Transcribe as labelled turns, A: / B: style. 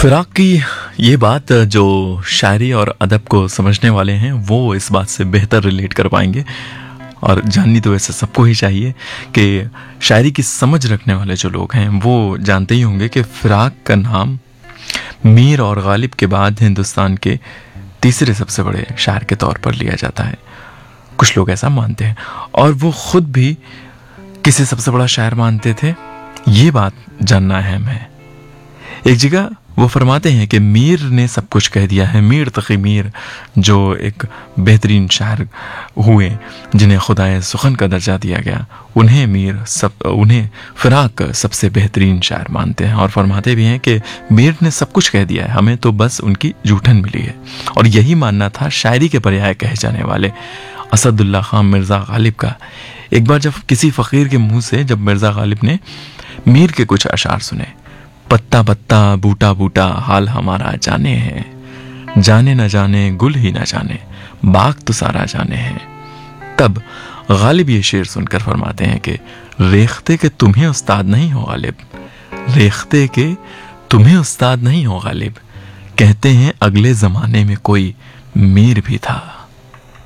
A: फिराक की ये बात जो शायरी और अदब को समझने वाले हैं वो इस बात से बेहतर रिलेट कर पाएंगे। और जाननी तो वैसे सबको ही चाहिए कि शायरी की समझ रखने वाले जो लोग हैं वो जानते ही होंगे कि फिराक का नाम मीर और गालिब के बाद हिंदुस्तान के तीसरे सबसे बड़े शायर के तौर पर लिया जाता है। कुछ लोग ऐसा मानते हैं और वो खुद भी किसी सबसे बड़ा शायर मानते थे। ये बात जानना अहम है। एक जगह वो फरमाते हैं कि मीर ने सब कुछ कह दिया है। मीर तकी मीर जो एक बेहतरीन शायर हुए जिन्हें खुदाए सुखन का दर्जा दिया गया, उन्हें फिराक सबसे बेहतरीन शायर मानते हैं और फरमाते भी हैं कि मीर ने सब कुछ कह दिया है, हमें तो बस उनकी जूठन मिली है। और यही मानना था शायरी के पर्याय कहे जाने वाले असदुल्ला खान मिर्ज़ा गालिब का। एक बार जब किसी फ़कीर के मुंह से जब मिर्ज़ा गालिब ने मीर के कुछ अशार सुने, पत्ता पत्ता बूटा बूटा हाल हमारा जाने हैं, जाने न जाने गुल ही न जाने बाग तो सारा जाने हैं, तब गालिब ये शेर सुनकर फरमाते हैं कि रेख्ते के तुम्हें उस्ताद नहीं हो गालिब, रेख्ते के तुम्हें उस्ताद नहीं हो गालिब, कहते हैं अगले ज़माने में कोई मीर भी था।